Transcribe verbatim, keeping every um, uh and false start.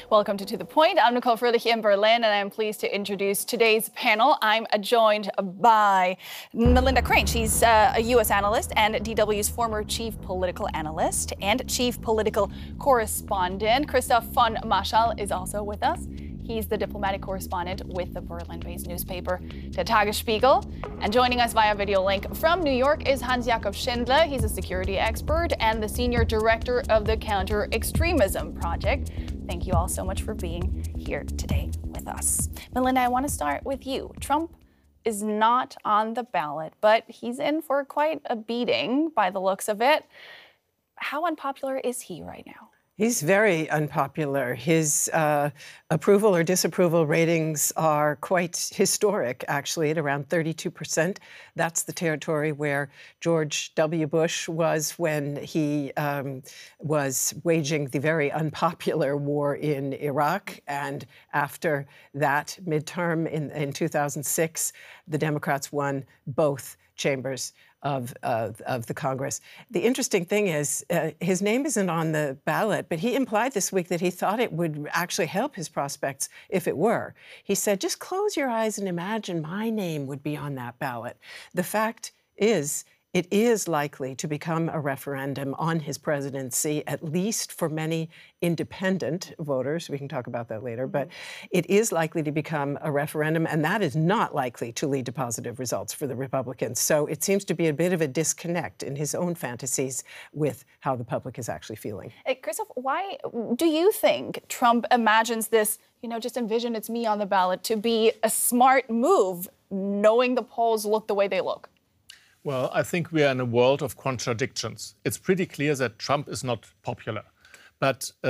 Welcome to To The Point. I'm Nicole Fröhlich in Berlin, and I'm pleased to introduce today's panel. I'm joined by Melinda Crane. She's uh, a U S analyst and D W's former chief political analyst and chief political correspondent. Christoph von Maschall is also with us. He's the diplomatic correspondent with the Berlin-based newspaper Der Tagesspiegel. And joining us via video link from New York is Hans-Jakob Schindler. He's a security expert and the senior director of the Counter-Extremism Project. Thank you all so much for being here today with us. Melinda, I want to start with you. Trump is not on the ballot, but he's in for quite a beating by the looks of it. How unpopular is he right now? He's very unpopular. His uh, approval or disapproval ratings are quite historic, actually, at around thirty-two percent. That's the territory where George W. Bush was when he um, was waging the very unpopular war in Iraq. And after that midterm in, in two thousand six, the Democrats won both chambers of, uh, of the Congress. The interesting thing is uh, his name isn't on the ballot, but he implied this week that he thought it would actually help his prospects if it were. He said, just close your eyes and imagine my name would be on that ballot. The fact is, it is likely to become a referendum on his presidency, at least for many independent voters. We can talk about that later, but it is likely to become a referendum, and that is not likely to lead to positive results for the Republicans. So it seems to be a bit of a disconnect in his own fantasies with how the public is actually feeling. Hey, Christoph, why do you think Trump imagines this, you know, just envision it's me on the ballot, to be a smart move, knowing the polls look the way they look? Well, I think we are in a world of contradictions. It's pretty clear that Trump is not popular. But uh,